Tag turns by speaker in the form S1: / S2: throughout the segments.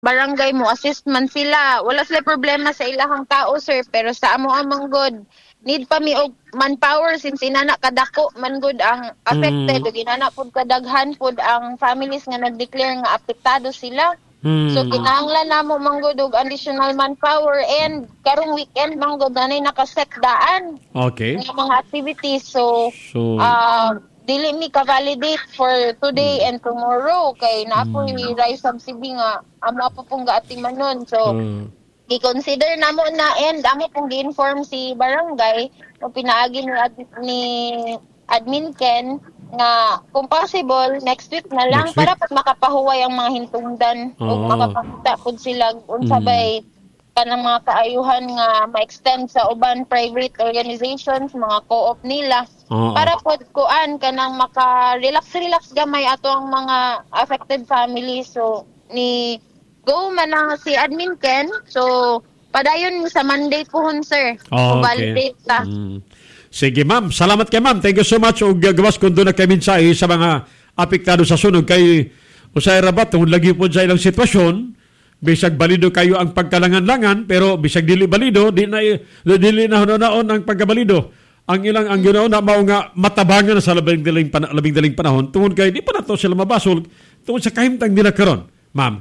S1: barangay mo assist man sila. Wala sila problema sa ilahang tao, sir, pero sa amo amang good need pa mi og manpower since inana kadako man good ang affected ug inana pud kadaghan pud ang families nga nag-declare nga apektado sila. So kinahanglan namo manggod og additional manpower and karong weekend manggod anay nakaset daan.
S2: Okay.
S1: Ng mga activities so dili mi ka-validate for today and tomorrow kay naapoy rise subsidy nga amo pa pong gaatimanon. So i-consider namo na and amo pong gi-inform si barangay o pinaagi ni Admin Ken nga kung possible next week na lang para pag makapahuway ang mga hintungdan o makapakita pud sila unsabay kanang mga kaayuhan nga ma-extend sa uban private organizations, mga co-op nila para pud kuan kanang maka-relax gamay ato ang mga affected families. So ni go man ang si Admin Ken. So padayon sa Monday pohon, sir. Validate ta.
S2: Sige, ma'am. Salamat kay ma'am. Thank you so much. O gagawas kung doon na kay mensahe sa mga apektado sa sunog. Kay Usay Rabat, kung lagi po sa ilang sitwasyon, bisag balido kayo ang pagkalangan-langan, pero bisag dili balido, dili na hunaon ang pagkabalido. Ang ginaon na mao nga matabangan na sa labing daling panahon, tungod kay di pa na to sila mabasol, tungod sa kahimtang nila karon, ma'am.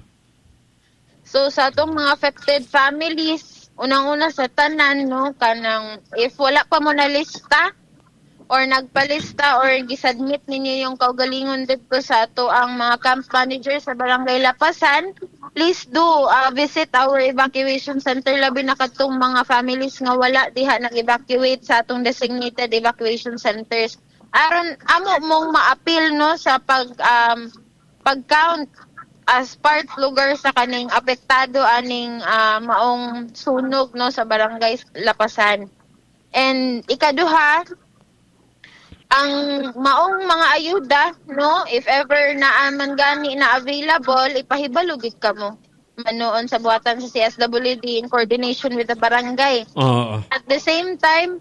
S1: So sa atong mga affected families, unang-una sa tanan, no, kanang if wala pa mo na lista or nagpalista or gisubmit ninyo yung kaugalingon dito sa ato ang mga camp manager sa Barangay Lapasan, please do visit our evacuation center, labi na katong mga families nga wala diha nag-evacuate sa atong designated evacuation centers. Aron amo mong ma-appeal, no, sa pag-count as part lugar sa kaning apektado aning maong sunog, no, sa Barangay Lapasan. And ikaduha, ang maong mga ayuda, no, if ever naaman gani na available, ipahibalugid ka mo manoon sa buhatan sa CSWD in coordination with the barangay. At the same time,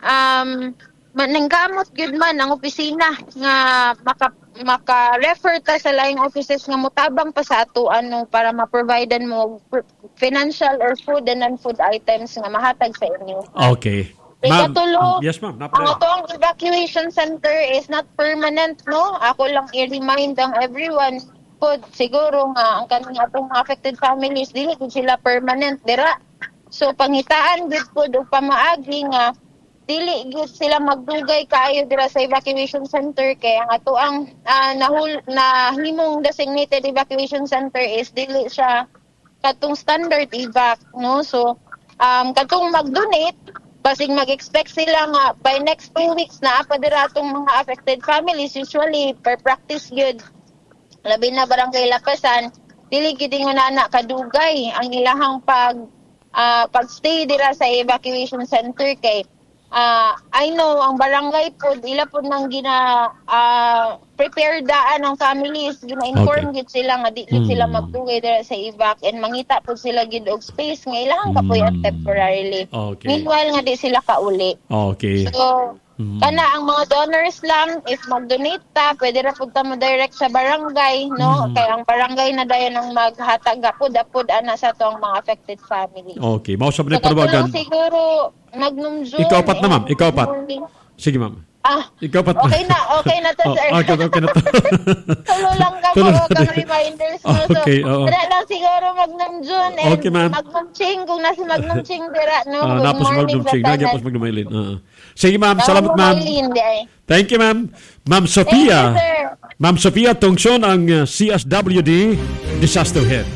S1: nanggamot gyud man ang opisina nga maka-refer ta sa laing offices nga mutabang pa sa ato para ma-providean mo financial or food and non-food items nga mahatag sa inyo.
S2: Okay.
S1: Ma'am,
S2: yes ma'am.
S1: Ang atong evacuation center is not permanent, no? Ako lang i-remind ang everyone pod siguro nga ang kanang atong affected families dili gud sila permanent dira. So pangitaan gud pod og pamaagi nga dili gud sila magdugay kaayo dira sa evacuation center kay ang ato ang nahimong designated evacuation center is dili siya katong standard evac, no? So katong mag-donate basig mag-expect sila nga by next 2 weeks na apa dira atong mga affected families, usually per practice gud labi na Barangay Lapasan dili gid na kadugay ang ilahang pagstay dira sa evacuation center kay I know ang barangay po ila po nang prepare daan ang families, gina-inform gid sila nga di sila magdugay dira sa evac and mangita po sila gid og space nga ilang kapuy temporarily. Meanwhile nga di sila kauli. So kana ang mga donors lang, if mag-donate ta, pwede ra pud ta mo direct sa barangay, no? Kay ang barangay na dayon ang maghatag apod ana sa to ang mga affected family.
S2: Okay, mao sa man perwagan.
S1: Siguro Magnum-Zoom.
S2: Ikaw pat na, ma'am. Ikaw pat. Sige, ma'am. Ikaw pat.
S1: Okay na to, sir.
S2: Okay na to.
S1: Tulo lang ka mo kang reminders mo.
S2: Okay,
S1: so, dira lang siguro Magnum-Zoom and
S2: okay, ma'am.
S1: Magnum-Ching kung nasa Magnum-Ching dira, no?
S2: Napos Magnum-Ching. Napos Magnum-Maylin. Sige, ma'am. Salamat, ma'am. Thank you, ma'am. Ma'am Sophia. Ma'am Sophia Tongson, ang CSWD Disaster Head.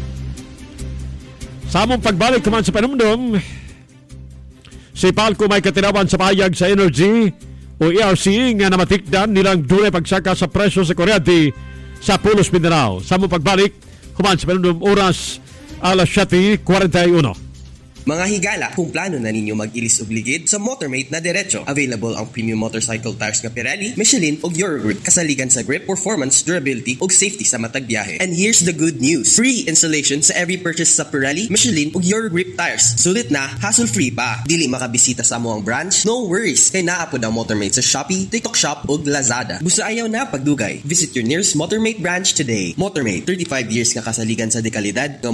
S2: Sa among pagbalik kuman sa panumdum, si Palco may katinawan sa pahayag sa Energy o ERC nga namatikdan nilang dunay pagsaka sa presyo sa kuryente sa Pulos, Mindanao. Sa mong pagbalik, kuman sa panumdum, oras 7:41.
S3: Mga higala, kung plano na ninyo mag-ilis og ligid sa Motormate na diretso, available ang premium motorcycle tires nga Pirelli, Michelin ug Eurogrip, kasaligan sa grip, performance, durability ug safety sa matag biyahe. And here's the good news: free installation sa every purchase sa Pirelli, Michelin ug Eurogrip tires. Sulit na, hassle-free pa. Dili makabisita sa amoang branch? No worries, kay naa pod ang Motormate sa Shopee, TikTok Shop ug Lazada. Busa ayaw na pagdugay. Visit your nearest Motormate branch today. Motormate, 35 years nga kasaligan sa dekalidad nga